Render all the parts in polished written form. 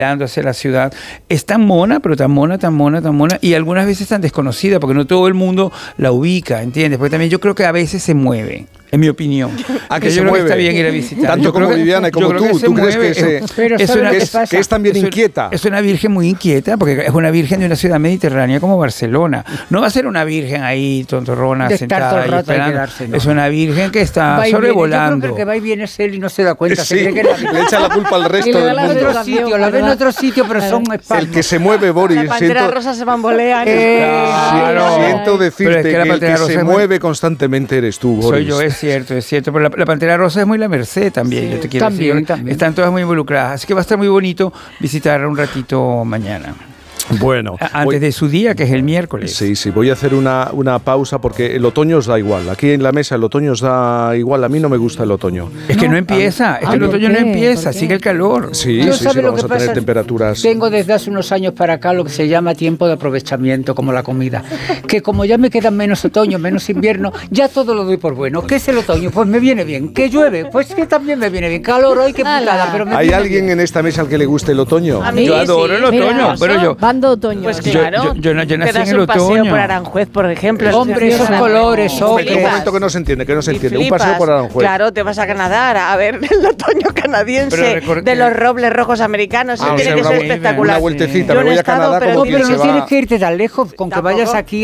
hacia la ciudad, es tan mona, pero tan mona, y algunas veces tan desconocida, porque no todo el mundo la ubica, ¿entiendes? Porque también yo creo que a veces se mueve, en mi opinión. Que se mueve. Está bien ir a visitar. Tanto como Viviana y como tú. ¿Tú crees que es también inquieta? Es una virgen muy inquieta, porque es una virgen de una ciudad mediterránea como Barcelona. No va a ser una virgen ahí, tontorrona, sentada ahí esperando. Es una virgen que está sobrevolando. Yo creo que va y viene él y no se da cuenta. Sí, le echa la culpa al resto del mundo. La ve en otro sitio, pero son espasmos. El que se mueve, Boris. La pantera rosa se bambolea. Siento decirte que el que se mueve constantemente eres tú, Boris. Soy yo, es cierto. Pero la pantera rosa es muy la Merced también, yo te quiero decir. También. Están todas muy involucradas. Así que va a estar muy bonito visitar un ratito mañana. Bueno, antes de su día, que es el miércoles. Sí, voy a hacer una pausa porque el otoño os da igual. Aquí en la mesa el otoño os da igual. A mí no me gusta el otoño. Es que no empieza, es que el otoño no empieza, sigue el calor. Sí, vamos a tener temperaturas. Tengo desde hace unos años para acá lo que se llama tiempo de aprovechamiento, como la comida. Que como ya me quedan menos otoño, menos invierno, ya todo lo doy por bueno. ¿Qué es el otoño? Pues me viene bien. ¿Qué llueve? Pues que también me viene bien. Calor hoy, qué putada, pero me ¿Hay viene alguien bien. en esta mesa al que le guste el otoño? A mí yo adoro el otoño, pero yo... Otoño. Pues claro, yo nací en el te das un paseo por Aranjuez, por ejemplo. Hombre, esos colores, Un momento que no se entiende. Un paseo por Aranjuez. Claro, te vas a Canadá a ver el otoño canadiense de los robles rojos americanos. Tiene que ser espectacular. Una vueltecita, me voy a Canadá como quien se va. No tienes que irte tan lejos, con que vayas aquí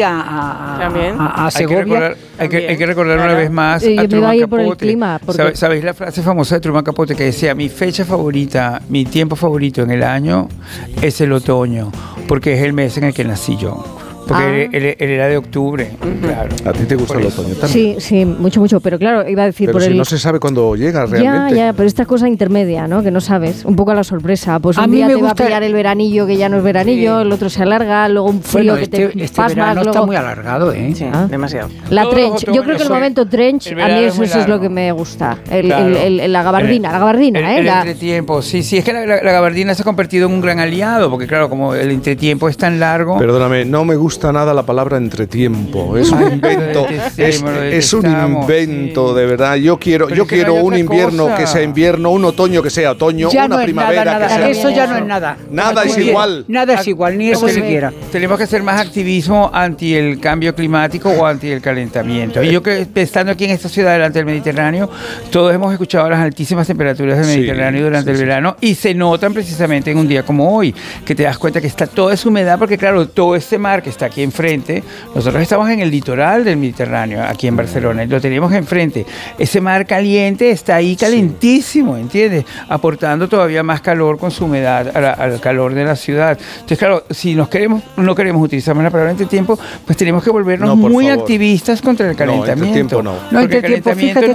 a Segovia. Hay que recordar una vez más a Truman Capote. ¿Sabéis la frase famosa de Truman Capote que decía: mi fecha favorita, mi tiempo favorito en el año es el otoño, porque es el mes en el que nací yo. Porque él era de octubre, claro. ¿A ti te gusta el otoño también? Sí, mucho. Pero claro, iba a decir pero no se sabe cuándo llega realmente. Ya, pero esta cosa intermedia, ¿no? Que no sabes. Un poco a la sorpresa. Pues un día te va a pillar el veranillo que ya no es veranillo, el otro se alarga, luego un frío que te pasmas. Verano está muy alargado, ¿eh? Sí, demasiado. La trench. Yo creo que el momento trench, a mí eso es lo que me gusta. La gabardina, ¿eh? El entretiempo, sí. Es que la gabardina se ha convertido en un gran aliado, porque claro, como el entretiempo es tan largo... Perdóname, no me gusta nada la palabra entretiempo. Es un invento. Es un invento, de verdad. Yo quiero un invierno que sea invierno, un otoño que sea otoño, ya una no primavera nada, que sea... Eso ya no es nada. Nada es igual. Nada es igual, ni eso siquiera. Tenemos que hacer más activismo anti el cambio climático o anti el calentamiento. Y yo que estando aquí en esta ciudad delante del Mediterráneo, todos hemos escuchado las altísimas temperaturas del Mediterráneo durante el verano, y se notan precisamente en un día como hoy, que te das cuenta que está toda esa humedad, porque claro, todo este mar que está aquí enfrente, nosotros estamos en el litoral del Mediterráneo, aquí en Barcelona, y lo tenemos enfrente. Ese mar caliente está ahí calentísimo, ¿entiendes? Aportando todavía más calor con su humedad al calor de la ciudad. Entonces, claro, si no queremos utilizar más la palabra entretiempo, pues tenemos que volvernos muy activistas contra el calentamiento. No, entretiempo, fíjate,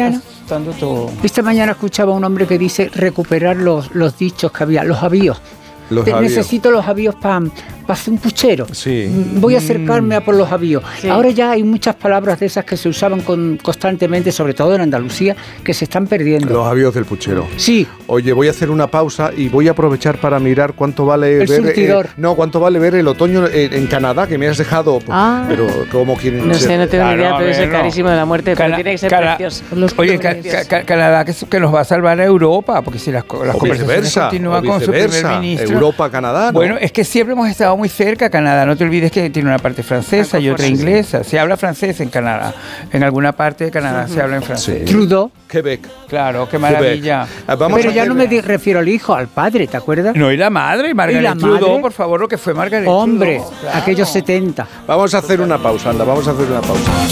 esta mañana escuchaba a un hombre que dice recuperar los dichos que había, los avíos. Necesito los avíos para hacer un puchero. Sí. Voy a acercarme a por los avíos. Sí. Ahora ya hay muchas palabras de esas que se usaban constantemente, sobre todo en Andalucía, que se están perdiendo. Los avíos del puchero. Sí. Oye, voy a hacer una pausa y voy a aprovechar para mirar cuánto vale cuánto vale ver el otoño en Canadá, que me has dejado. Pero como quien... No sé, no tengo ni idea, pero es carísimo de la muerte, pero tiene que ser precioso. Oye, Canadá que nos va a salvar a Europa, porque si las conversaciones continúan con su primer ministro... Europa, Canadá, ¿no? Bueno, es que siempre hemos estado muy cerca a Canadá. No te olvides que tiene una parte francesa y otra inglesa. Se habla francés en Canadá. En alguna parte de Canadá se habla en francés. Trudeau. Quebec. Claro, qué maravilla. Pero ya no me refiero al hijo, al padre, ¿te acuerdas? No, y la madre, Margaret Trudeau, por favor, lo que fue Margaret Trudeau. Hombre, aquellos 70. Vamos a hacer una pausa, vamos a hacer una pausa.